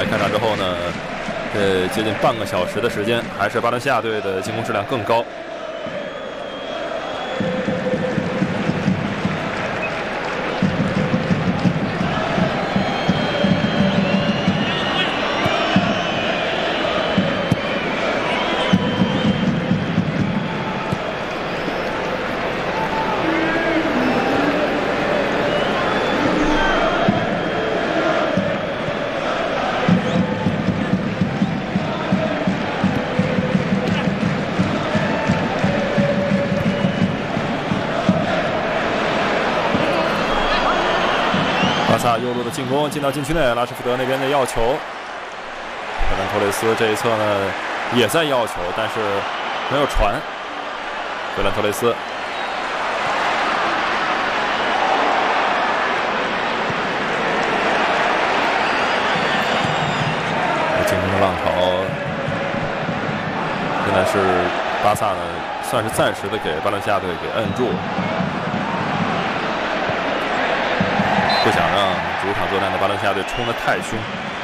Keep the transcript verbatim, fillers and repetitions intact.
来开场之后呢，呃，接近半个小时的时间，还是巴伦西亚队的进攻质量更高。巴萨右路的进攻进到禁区内，拉什福德那边的要球，费兰托雷斯这一侧呢也在要球，但是没有传。费兰托雷斯进攻的浪潮，现在是巴萨呢算是暂时的给巴伦西亚队给摁住。不想让主场作战的巴伦西亚队冲得太凶。